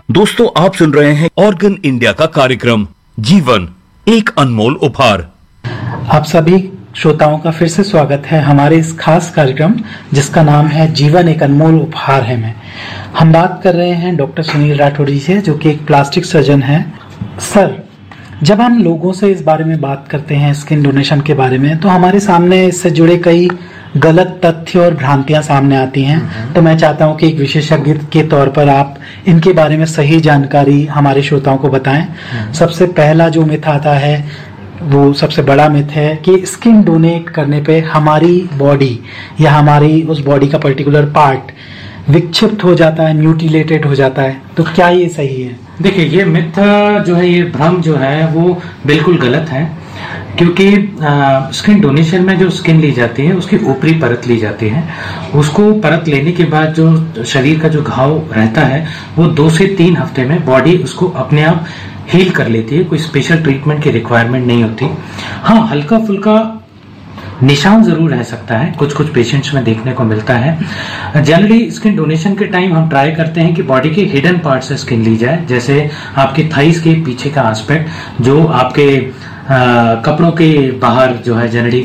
दोस्तों, आप सुन रहे हैं ऑर्गन इंडिया का कार्यक्रम जीवन एक अनमोल उपहार। आप सभी श्रोताओं का फिर से स्वागत है हमारे इस खास कार्यक्रम जिसका नाम है जीवन एक अनमोल उपहार है में। हम बात कर रहे हैं डॉक्टर सुनील राठौड़ी से, जो कि एक प्लास्टिक सर्जन है। सर, जब हम लोगों से इस बारे में बात करते हैं स्किन डोनेशन के बारे में, तो हमारे सामने इससे जुड़े कई गलत तथ्य और भ्रांतियां सामने आती हैं। तो मैं चाहता हूं कि एक विशेषज्ञ के तौर पर आप इनके बारे में सही जानकारी हमारे श्रोताओं को बताएं। सबसे पहला जो मिथ आता है, वो सबसे बड़ा मिथ है कि स्किन डोनेट करने पे हमारी बॉडी या हमारी उस बॉडी का पर्टिकुलर पार्ट विक्षिप्त हो जाता है, म्यूटिलेटेड हो जाता है। तो क्या ये सही है? देखिए, ये मिथ जो है, ये भ्रम जो है वो बिल्कुल गलत है, क्योंकि स्किन डोनेशन में जो स्किन ली जाती है उसकी ऊपरी परत ली जाती है। उसको परत लेने के बाद जो शरीर का जो घाव रहता है वो 2 से 3 हफ्ते में बॉडी उसको अपने आप हील कर लेती है। कोई स्पेशल ट्रीटमेंट की रिक्वायरमेंट नहीं होती। हाँ, हल्का फुल्का निशान जरूर रह सकता है, कुछ कुछ पेशेंट्स में देखने को मिलता है। जनरली स्किन डोनेशन के टाइम हम ट्राई करते हैं कि बॉडी के हिडन पार्ट से स्किन ली जाए, जैसे आपके थाइस के पीछे का एस्पेक्ट जो आपके कपड़ों के बाहर जो है जनरली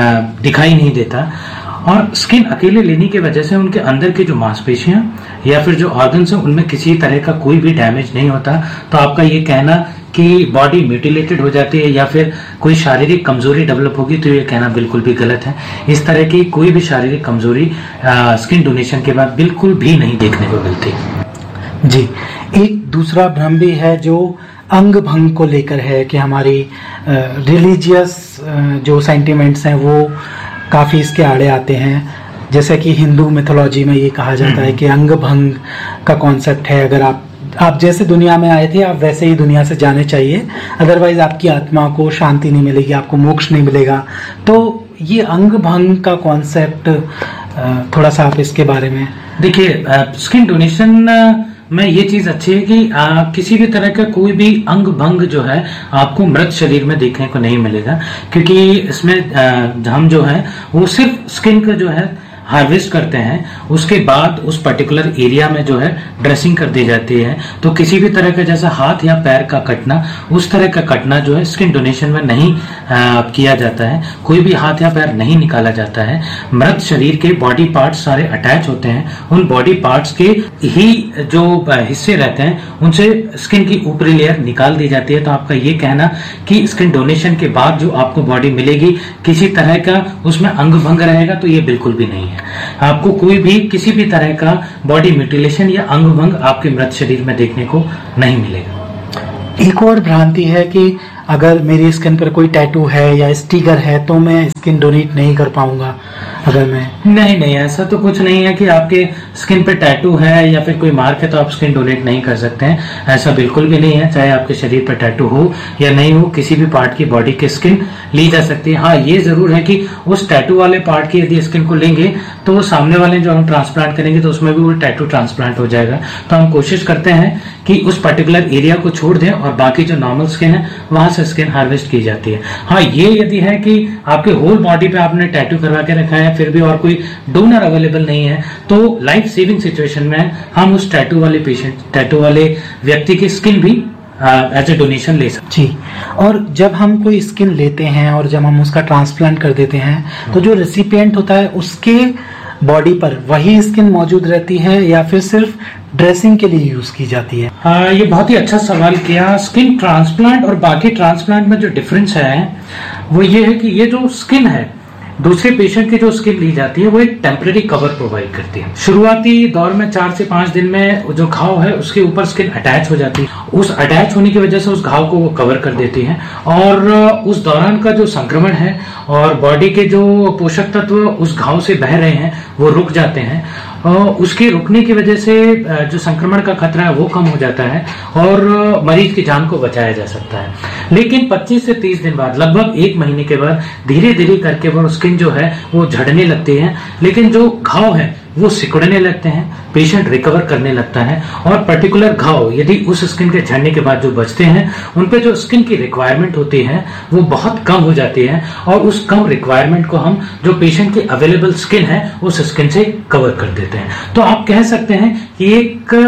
दिखाई नहीं देता। और स्किन अकेले लेने की वजह से उनके अंदर की जो मांसपेशियां या फिर जो ऑर्गन्स हैं उनमें किसी तरह का कोई भी डैमेज नहीं होता। तो आपका ये कहना कि बॉडी म्यूटिलेटेड हो जाती है या फिर कोई शारीरिक कमजोरी डेवलप होगी, तो ये कहना बिल्कुल भी गलत है। इस तरह की कोई भी शारीरिक कमजोरी स्किन डोनेशन के बाद बिल्कुल भी नहीं देखने को मिलती। जी, एक दूसरा भ्रम भी है जो अंग भंग को लेकर है कि हमारी रिलीजियस जो सेंटिमेंट्स हैं वो काफी इसके आड़े आते हैं। जैसे कि हिंदू मिथोलॉजी में ये कहा जाता है कि अंग भंग का कॉन्सेप्ट है, अगर आप जैसे दुनिया में आए थे आप वैसे ही दुनिया से जाने चाहिए, अदरवाइज आपकी आत्मा को शांति नहीं मिलेगी, आपको मोक्ष नहीं मिलेगा। तो ये अंग भंग का कॉन्सेप्ट थोड़ा सा आप इसके बारे में। देखिए, स्किन डोनेशन में ये चीज अच्छी है कि किसी भी तरह का कोई भी अंग भंग जो है आपको मृत शरीर में देखने को नहीं मिलेगा, क्योंकि इसमें हम जो है वो सिर्फ स्किन का जो है हार्वेस्ट करते हैं, उसके बाद उस पर्टिकुलर एरिया में जो है ड्रेसिंग कर दी जाती है। तो किसी भी तरह का जैसा हाथ या पैर का कटना, उस तरह का कटना जो है स्किन डोनेशन में नहीं किया जाता है। कोई भी हाथ या पैर नहीं निकाला जाता है। मृत शरीर के बॉडी पार्ट्स सारे अटैच होते हैं, उन बॉडी पार्ट्स के ही जो हिस्से रहते हैं उनसे स्किन की ऊपरी लेयर निकाल दी जाती है। तो आपका ये कहना कि स्किन डोनेशन के बाद जो आपको बॉडी मिलेगी किसी तरह का उसमें अंग भंग रहेगा, तो ये बिल्कुल भी नहीं है। आपको कोई भी किसी भी तरह का बॉडी म्यूटिलेशन या अंग भंग आपके मृत शरीर में देखने को नहीं मिलेगा। एक और भ्रांति है कि अगर मेरी स्किन पर कोई टैटू है या स्टिकर है तो मैं स्किन डोनेट नहीं कर पाऊंगा। अगर मैं नहीं, ऐसा तो कुछ नहीं है कि आपके स्किन पे टैटू है या फिर कोई मार्क है तो आप स्किन डोनेट नहीं कर सकते हैं। ऐसा बिल्कुल भी नहीं है। चाहे आपके शरीर पर टैटू हो या नहीं हो, किसी भी पार्ट की बॉडी की स्किन ली जा सकती है। हाँ, ये जरूर है कि उस टैटू वाले पार्ट की यदि स्किन को लेंगे तो वो सामने वाले जो हम ट्रांसप्लांट करेंगे तो उसमें भी वो टैटू ट्रांसप्लांट हो जाएगा। तो हम कोशिश करते हैं कि उस पर्टिकुलर एरिया को छोड़ दें और बाकी जो नॉर्मल स्किन है वहां से स्किन हार्वेस्ट की जाती है। हाँ, ये यदि है कि आपके होल बॉडी पे आपने टैटू करवा के रखा है फिर भी और कोई डोनर अवेलेबल नहीं है, तो लाइफ सेविंग सिचुएशन में हम उस टैटू वाले व्यक्ति की स्किन भी एज ए डोनेशन ले सकते हैं। जी, और जब हम कोई स्किन लेते हैं और जब हम उसका ट्रांसप्लांट कर देते हैं तो जो रेसिपिएंट होता है उसके बॉडी पर वही स्किन मौजूद रहती है या फिर सिर्फ ड्रेसिंग के लिए यूज की जाती है? ये बहुत ही अच्छा सवाल किया। स्किन ट्रांसप्लांट और बाकी ट्रांसप्लांट में जो डिफरेंस है वो ये है कि ये जो स्किन है दूसरे पेशेंट की जो स्किन ली जाती है वो एक टेम्परेरी कवर प्रोवाइड करती है। शुरुआती दौर में 4 से 5 दिन में जो घाव है उसके ऊपर स्किन अटैच हो जाती है। उस अटैच होने की वजह से उस घाव को वो कवर कर देती है और उस दौरान का जो संक्रमण है और बॉडी के जो पोषक तत्व उस घाव से बह रहे हैं वो रुक जाते हैं। उसके रुकने की वजह से जो संक्रमण का खतरा है वो कम हो जाता है और मरीज की जान को बचाया जा सकता है। लेकिन 25 से 30 दिन बाद, लगभग 1 महीने के बाद धीरे धीरे करके वो स्किन जो है वो झड़ने लगती है, लेकिन जो घाव है वो सिकुड़ने लगते हैं, पेशेंट रिकवर करने लगता है और पर्टिकुलर घाव यदि उस स्किन के झड़ने के बाद जो बचते हैं उन पे जो स्किन की रिक्वायरमेंट होती है वो बहुत कम हो जाती है और उस कम रिक्वायरमेंट को हम जो पेशेंट की अवेलेबल स्किन है उस स्किन से कवर कर देते हैं। तो आप कह सकते हैं कि एक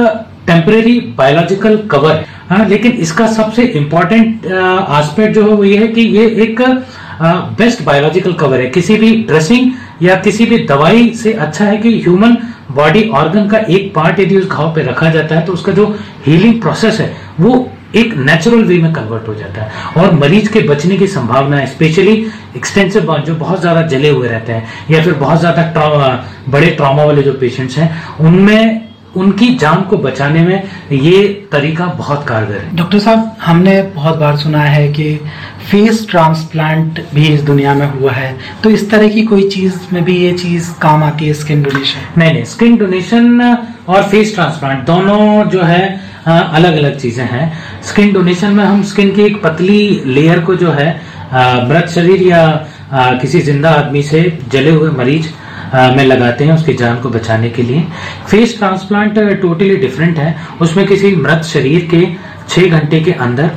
टेम्परेरी बायोलॉजिकल कवर है। हाँ, लेकिन इसका सबसे इंपॉर्टेंट एस्पेक्ट जो है वो ये है कि ये एक बेस्ट बायोलॉजिकल कवर है। किसी भी ड्रेसिंग या किसी भी दवाई से अच्छा है कि ह्यूमन बॉडी ऑर्गन का एक पार्ट यदि उस घाव पे रखा जाता है तो उसका जो हीलिंग प्रोसेस है वो एक नेचुरल वे में कन्वर्ट हो जाता है और मरीज के बचने की संभावना है, स्पेशली एक्सटेंसिव बर्न जो बहुत ज्यादा जले हुए रहते हैं या फिर बहुत ज्यादा बड़े ट्रॉमा वाले जो पेशेंट्स हैं उनमें उनकी जान को बचाने में ये तरीका बहुत कारगर है। डॉक्टर साहब, हमने बहुत बार सुना है कि फेस ट्रांसप्लांट भी इस दुनिया में हुआ है, तो इस तरह की कोई चीज में भी ये चीज काम आती है, स्किन डोनेशन? नहीं, स्किन डोनेशन और फेस ट्रांसप्लांट दोनों जो है अलग अलग चीजें हैं। स्किन डोनेशन में हम स्किन की एक पतली लेयर को जो है मृत शरीर या किसी जिंदा आदमी से जले हुए मरीज में लगाते हैं उसकी जान को बचाने के लिए। फेस ट्रांसप्लांट टोटली डिफरेंट है। उसमें किसी मृत शरीर के 6 घंटे के अंदर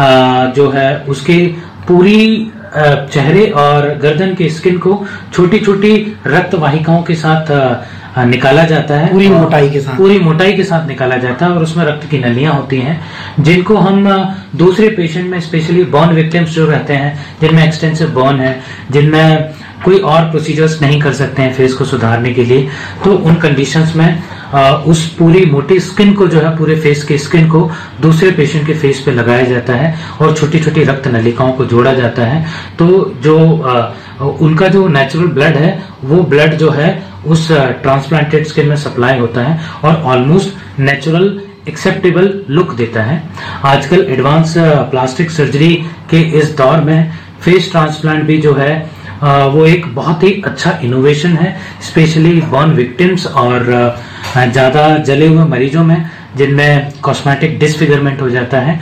जो है उसके पूरी चेहरे और गर्दन के स्किन को छोटी छोटी रक्त वाहिकाओं के साथ निकाला जाता है, पूरी मोटाई के साथ निकाला जाता है और उसमें रक्त की नलियां होती हैं जिनको हम दूसरे पेशेंट में, स्पेशली बर्न विक्टिम्स जो रहते हैं जिनमें एक्सटेंसिव बर्न है, जिनमें कोई और प्रोसीजर्स नहीं कर सकते हैं फेस को सुधारने के लिए, तो उन कंडीशंस में उस पूरी मोटी स्किन को जो है पूरे फेस के स्किन को दूसरे पेशेंट के फेस पे लगाया जाता है और छोटी छोटी रक्त नलिकाओं को जोड़ा जाता है। तो जो उनका जो नेचुरल ब्लड है वो ब्लड जो है उस ट्रांसप्लांटेड स्किन में सप्लाई होता है और ऑलमोस्ट नेचुरल एक्सेप्टेबल लुक देता है। आजकल एडवांस प्लास्टिक सर्जरी के इस दौर में फेस ट्रांसप्लांट भी जो है वो एक बहुत ही अच्छा इनोवेशन है, स्पेशली बर्न विक्टिम्स और ज्यादा जले हुए मरीजों में जिनमें कॉस्मेटिक डिसफिगरमेंट हो जाता है।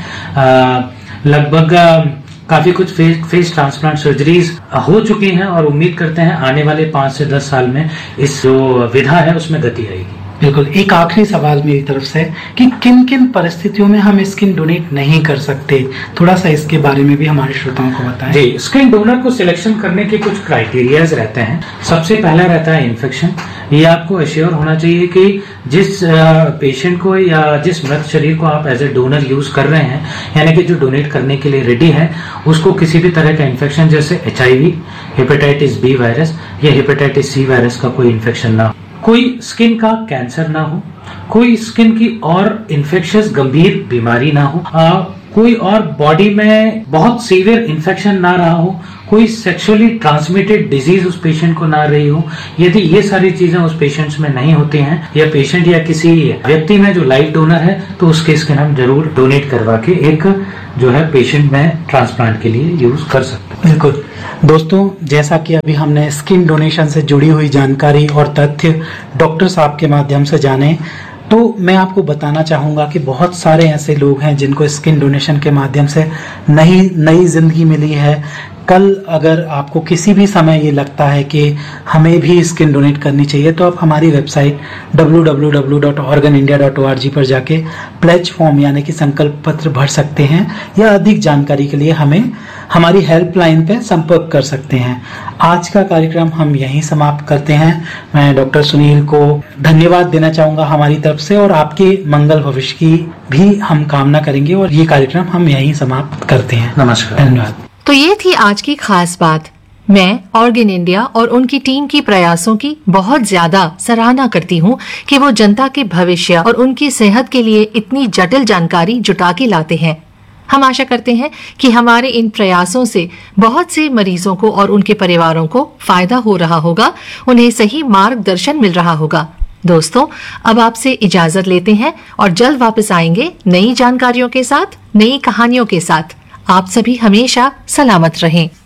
लगभग काफी कुछ फेस ट्रांसप्लांट सर्जरीज हो चुकी हैं और उम्मीद करते हैं आने वाले 5 से 10 साल में इस जो विधा है उसमें गति आएगी। बिल्कुल। एक आखिरी सवाल मेरी तरफ से कि किन किन परिस्थितियों में हम स्किन डोनेट नहीं कर सकते, थोड़ा सा इसके बारे में भी हमारे श्रोताओं को बताएं। जी, स्किन डोनर को सिलेक्शन करने के कुछ क्राइटेरियाज रहते हैं। सबसे पहला रहता है इन्फेक्शन। ये आपको एश्योर होना चाहिए कि जिस पेशेंट को या जिस मृत शरीर को आप एज ए डोनर यूज कर रहे हैं, यानी कि जो डोनेट करने के लिए रेडी है, उसको किसी भी तरह का इन्फेक्शन जैसे HIV, हेपेटाइटिस B वायरस या हेपेटाइटिस C वायरस का कोई इन्फेक्शन ना हो, कोई स्किन का कैंसर ना हो, कोई स्किन की और इन्फेक्शियस गंभीर बीमारी ना हो, कोई और बॉडी में बहुत सीवियर इन्फेक्शन ना रहा हो, कोई सेक्सुअली ट्रांसमिटेड डिजीज उस पेशेंट को ना रही हो। यदि ये सारी चीजें उस पेशेंट्स में नहीं होती हैं या पेशेंट या किसी व्यक्ति में जो लाइव डोनर है तो उसके स्किन हम जरूर डोनेट करवा के एक जो है पेशेंट में ट्रांसप्लांट के लिए यूज कर सकते हैं। बिल्कुल। दोस्तों, जैसा कि अभी हमने स्किन डोनेशन से जुड़ी हुई जानकारी और तथ्य डॉक्टर साहब के माध्यम से जाने, तो मैं आपको बताना चाहूंगा कि बहुत सारे ऐसे लोग हैं जिनको स्किन डोनेशन के माध्यम से नई जिंदगी मिली है। कल अगर आपको किसी भी समय ये लगता है कि हमें भी स्किन डोनेट करनी चाहिए तो आप हमारी वेबसाइट www.organindia.org पर जाके प्लेज फॉर्म यानी कि संकल्प पत्र भर सकते हैं या अधिक जानकारी के लिए हमें हमारी हेल्पलाइन पे संपर्क कर सकते हैं। आज का कार्यक्रम हम यहीं समाप्त करते हैं। मैं डॉक्टर सुनील को धन्यवाद देना चाहूंगा हमारी तरफ से और आपके मंगल भविष्य की भी हम कामना करेंगे और ये कार्यक्रम हम यहीं समाप्त करते हैं। नमस्कार। धन्यवाद। तो ये थी आज की खास बात। मैं ऑर्गन इंडिया और उनकी टीम की प्रयासों की बहुत ज्यादा सराहना करती हूँ कि वो जनता के भविष्य और उनकी सेहत के लिए इतनी जटिल जानकारी जुटा के लाते हैं। हम आशा करते हैं कि हमारे इन प्रयासों से बहुत से मरीजों को और उनके परिवारों को फायदा हो रहा होगा, उन्हें सही मार्गदर्शन मिल रहा होगा। दोस्तों, अब आपसे इजाजत लेते हैं और जल्द वापस आएंगे नई जानकारियों के साथ, नई कहानियों के साथ। आप सभी हमेशा सलामत रहें।